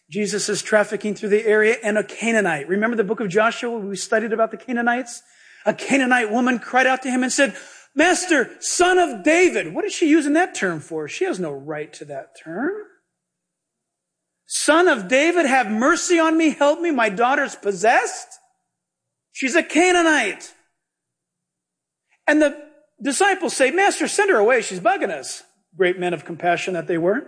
Jesus is trafficking through the area, and a Canaanite. Remember the book of Joshua where we studied about the Canaanites? A Canaanite woman cried out to him and said, Master, son of David. What is she using that term for? She has no right to that term. Son of David, have mercy on me, help me, my daughter's possessed. She's a Canaanite. And the disciples say, Master, send her away, she's bugging us. Great men of compassion that they were.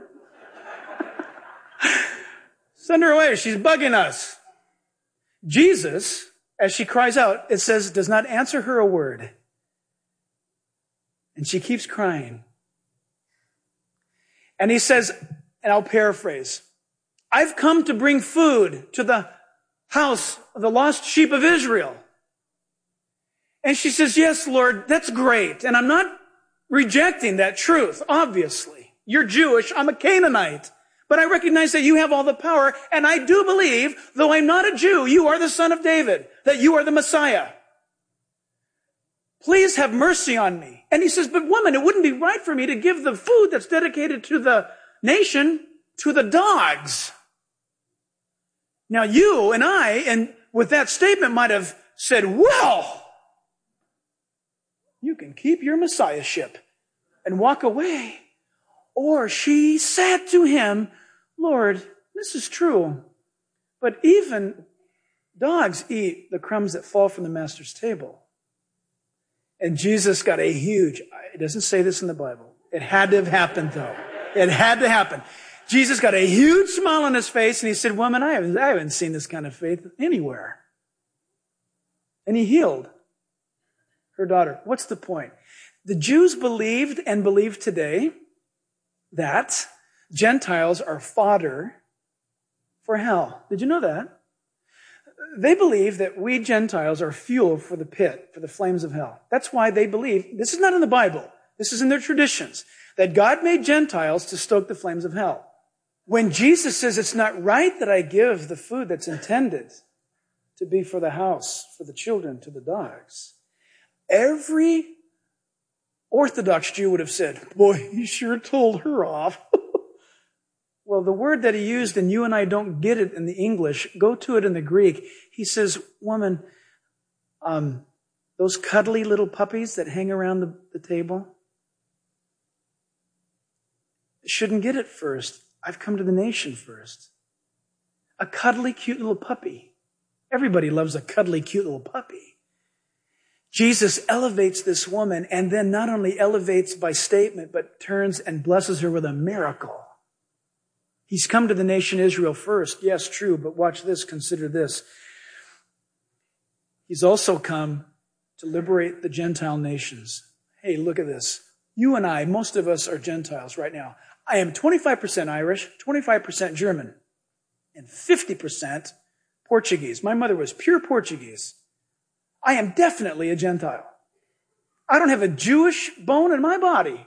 Send her away, she's bugging us. Jesus, as she cries out, it says, does not answer her a word. And she keeps crying. And he says, and I'll paraphrase, I've come to bring food to the house of the lost sheep of Israel. And she says, yes, Lord, that's great. And I'm not rejecting that truth, obviously. You're Jewish, I'm a Canaanite. But I recognize that you have all the power, and I do believe, though I'm not a Jew, you are the Son of David, that you are the Messiah. Please have mercy on me. And he says, but woman, it wouldn't be right for me to give the food that's dedicated to the nation to the dogs. Now you and I, and with that statement might have said, well, you can keep your messiahship and walk away. Or she said to him, Lord, this is true, but even dogs eat the crumbs that fall from the master's table. And Jesus got a huge, it doesn't say this in the Bible. It had to have happened though. It had to happen. Jesus got a huge smile on his face and he said, woman, I haven't seen this kind of faith anywhere. And he healed her daughter. What's the point? The Jews believed and believe today that Gentiles are fodder for hell. Did you know that? They believe that we Gentiles are fuel for the pit, for the flames of hell. That's why they believe, this is not in the Bible, this is in their traditions, that God made Gentiles to stoke the flames of hell. When Jesus says it's not right that I give the food that's intended to be for the house, for the children, to the dogs, every Orthodox Jew would have said, boy, he sure told her off. Well, the word that he used, and you and I don't get it in the English, go to it in the Greek. He says, woman, those cuddly little puppies that hang around the table, shouldn't get it first. I've come to the nation first. A cuddly, cute little puppy. Everybody loves a cuddly, cute little puppy. Jesus elevates this woman and then not only elevates by statement, but turns and blesses her with a miracle. He's come to the nation Israel first. Yes, true, but watch this, consider this. He's also come to liberate the Gentile nations. Hey, look at this. You and I, most of us are Gentiles right now. I am 25% Irish, 25% German, and 50% Portuguese. My mother was pure Portuguese. I am definitely a Gentile. I don't have a Jewish bone in my body.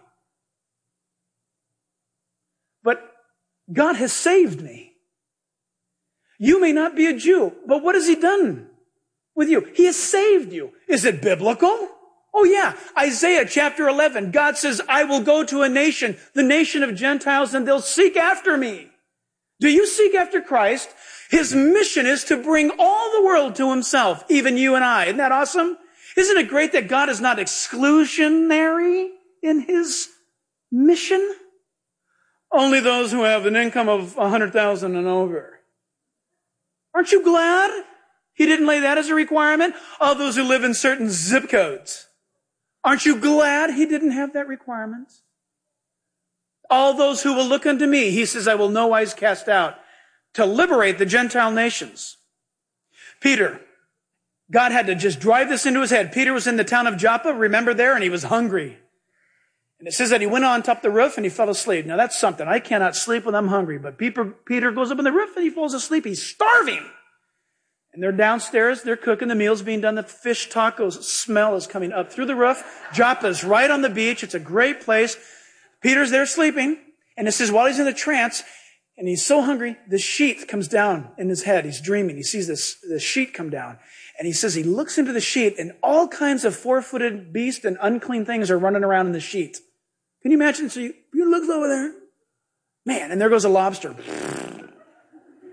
But God has saved me. You may not be a Jew, but what has he done with you? He has saved you. Is it biblical? Oh yeah. Isaiah chapter 11, God says, I will go to a nation, the nation of Gentiles, and they'll seek after me. Do you seek after Christ? His mission is to bring all the world to himself, even you and I. Isn't that awesome? Isn't it great that God is not exclusionary in his mission? Only those who have an income of 100,000 and over. Aren't you glad he didn't lay that as a requirement? All those who live in certain zip codes. Aren't you glad he didn't have that requirement? All those who will look unto me, he says, I will no wise cast out, to liberate the Gentile nations. Peter, God had to just drive this into his head. Peter was in the town of Joppa, remember there, and he was hungry. And it says that he went on top of the roof and he fell asleep. Now that's something. I cannot sleep when I'm hungry. But Peter goes up on the roof and he falls asleep. He's starving. And they're downstairs. They're cooking. The meal's being done. The fish tacos smell is coming up through the roof. Joppa's right on the beach. It's a great place. Peter's there sleeping. And it says while he's in a trance and he's so hungry, the sheet comes down in his head. He's dreaming. He sees this sheet come down. And he says he looks into the sheet and all kinds of four-footed beasts and unclean things are running around in the sheet. Can you imagine? So you look over there. Man, and there goes a lobster.